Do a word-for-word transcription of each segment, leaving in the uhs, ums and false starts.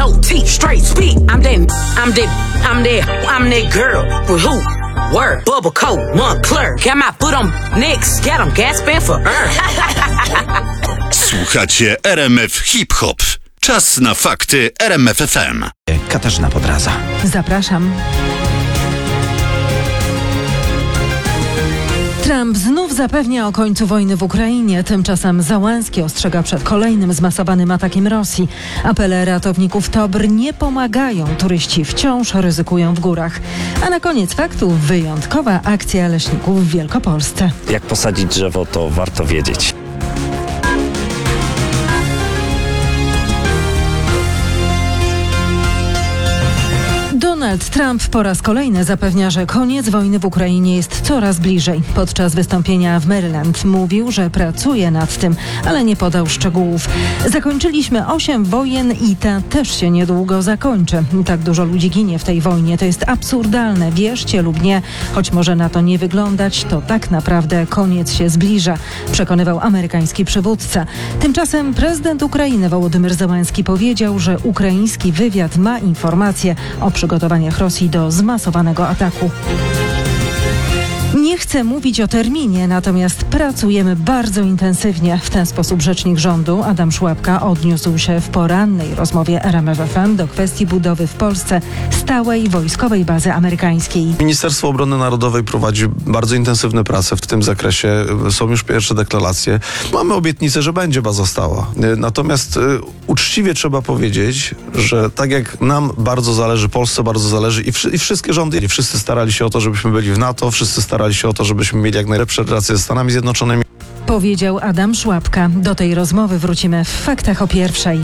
no teeth, straight speak. I'm that, I'm that, I'm that, I'm that girl with who? Word, bubble coat, Moncler. Got my foot on next, got 'em gasping for air. Słuchacie R M F Hip Hop. Czas na fakty R M F F M. Katarzyna Podraza. Zapraszam. Trump znów zapewnia o końcu wojny w Ukrainie. Tymczasem Załęski ostrzega przed kolejnym zmasowanym atakiem Rosji. Apele ratowników T O B R nie pomagają. Turyści wciąż ryzykują w górach. A na koniec faktów wyjątkowa akcja leśników w Wielkopolsce. Jak posadzić drzewo, to warto wiedzieć. Donald Trump po raz kolejny zapewnia, że koniec wojny w Ukrainie jest coraz bliżej. Podczas wystąpienia w Maryland mówił, że pracuje nad tym, ale nie podał szczegółów. Zakończyliśmy osiem wojen i ta też się niedługo zakończy. Tak dużo ludzi ginie w tej wojnie. To jest absurdalne. Wierzcie lub nie, choć może na to nie wyglądać, to tak naprawdę koniec się zbliża, przekonywał amerykański przywódca. Tymczasem prezydent Ukrainy Wołodymyr Załęski powiedział, że ukraiński wywiad ma informacje o przygotowaniach Rosji do zmasowanego ataku. Nie chcę mówić o terminie, natomiast pracujemy bardzo intensywnie. W ten sposób rzecznik rządu Adam Szłapka odniósł się w porannej rozmowie R M F F M do kwestii budowy w Polsce stałej wojskowej bazy amerykańskiej. Ministerstwo Obrony Narodowej prowadzi bardzo intensywne prace w tym zakresie. Są już pierwsze deklaracje. Mamy obietnicę, że będzie baza stała. Natomiast y, uczciwie trzeba powiedzieć, że tak jak nam bardzo zależy, Polsce bardzo zależy i, wszy- i wszystkie rządy, i wszyscy starali się o to, żebyśmy byli w NATO, wszyscy starali się o to, żebyśmy mieli jak najlepsze relacje ze Stanami Zjednoczonymi. Powiedział Adam Szłapka. Do tej rozmowy wrócimy w faktach o pierwszej.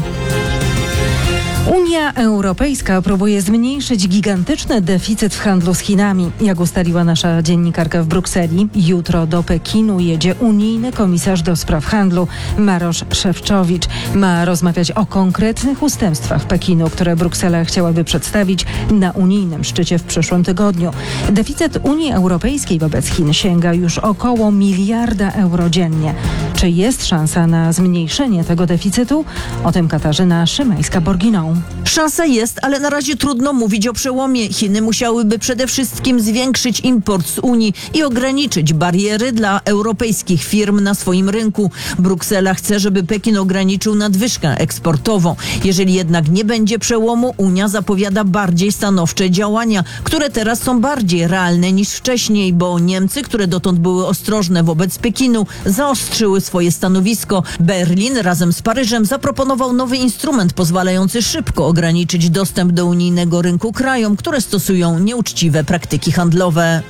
Unia Europejska próbuje zmniejszyć gigantyczny deficyt w handlu z Chinami. Jak ustaliła nasza dziennikarka w Brukseli, jutro do Pekinu jedzie unijny komisarz do spraw handlu Marosz Szefczowicz. Ma rozmawiać o konkretnych ustępstwach Pekinu, które Bruksela chciałaby przedstawić na unijnym szczycie w przyszłym tygodniu. Deficyt Unii Europejskiej wobec Chin sięga już około miliarda euro dziennie. Czy jest szansa na zmniejszenie tego deficytu? O tym Katarzyna Szymańska-Borginą. Szansa jest, ale na razie trudno mówić o przełomie. Chiny musiałyby przede wszystkim zwiększyć import z Unii i ograniczyć bariery dla europejskich firm na swoim rynku. Bruksela chce, żeby Pekin ograniczył nadwyżkę eksportową. Jeżeli jednak nie będzie przełomu, Unia zapowiada bardziej stanowcze działania, które teraz są bardziej realne niż wcześniej, bo Niemcy, które dotąd były ostrożne wobec Pekinu, zaostrzyły swoje stanowisko. Berlin razem z Paryżem zaproponował nowy instrument pozwalający szybko ograniczyć dostęp do unijnego rynku krajom, które stosują nieuczciwe praktyki handlowe.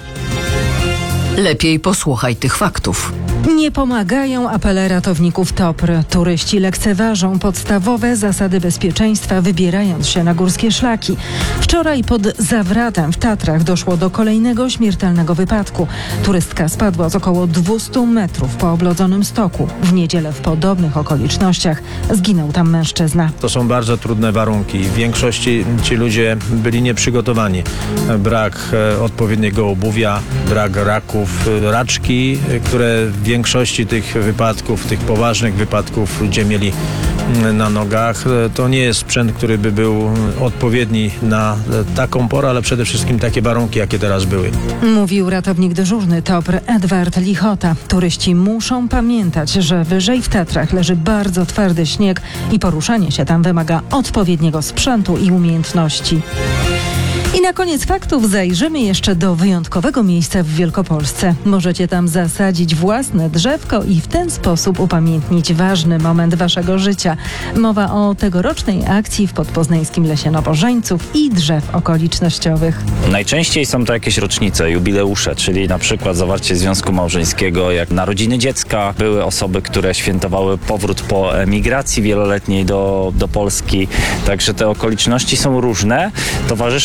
Lepiej posłuchaj tych faktów. Nie pomagają apele ratowników T O B R. Turyści lekceważą podstawowe zasady bezpieczeństwa, wybierając się na górskie szlaki. Wczoraj pod Zawratem w Tatrach doszło do kolejnego śmiertelnego wypadku. Turystka spadła z około dwieście metrów po oblodzonym stoku. W niedzielę w podobnych okolicznościach zginął tam mężczyzna. To są bardzo trudne warunki. W większości ci ludzie byli nieprzygotowani. Brak e, odpowiedniego obuwia, brak raków, raczki, które w większości tych wypadków, tych poważnych wypadków ludzie mieli na nogach. To nie jest sprzęt, który by był odpowiedni na taką porę, ale przede wszystkim takie warunki, jakie teraz były. Mówił ratownik dyżurny T O B R Edward Lichota. Turyści muszą pamiętać, że wyżej w Tatrach leży bardzo twardy śnieg i poruszanie się tam wymaga odpowiedniego sprzętu i umiejętności. I na koniec faktów zajrzymy jeszcze do wyjątkowego miejsca w Wielkopolsce. Możecie tam zasadzić własne drzewko i w ten sposób upamiętnić ważny moment waszego życia. Mowa o tegorocznej akcji w podpoznańskim Lesie Nowożeńców i drzew okolicznościowych. Najczęściej są to jakieś rocznice, jubileusze, czyli na przykład zawarcie związku małżeńskiego, jak narodziny dziecka. Były osoby, które świętowały powrót po emigracji wieloletniej do, do Polski. Także te okoliczności są różne. Towarzyszą im zawsze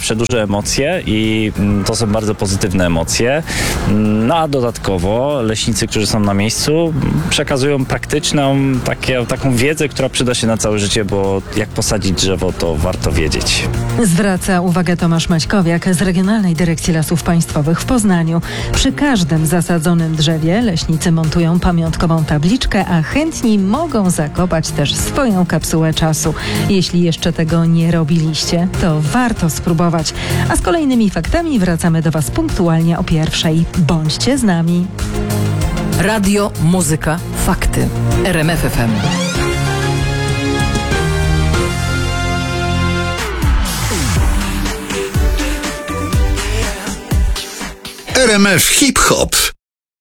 zawsze duże emocje i mm, to są bardzo pozytywne emocje. No a dodatkowo leśnicy, którzy są na miejscu, przekazują praktyczną takie, taką wiedzę, która przyda się na całe życie, bo jak posadzić drzewo, to warto wiedzieć. Zwraca uwagę Tomasz Maćkowiak z Regionalnej Dyrekcji Lasów Państwowych w Poznaniu. Przy każdym zasadzonym drzewie leśnicy montują pamiątkową tabliczkę, a chętni mogą zakopać też swoją kapsułę czasu. Jeśli jeszcze tego nie robiliście, to warto spróbować. A z kolejnymi faktami wracamy do Was punktualnie o pierwszej. Bądźcie z nami. Radio, muzyka, fakty. R M F F M. R M F Hip Hop.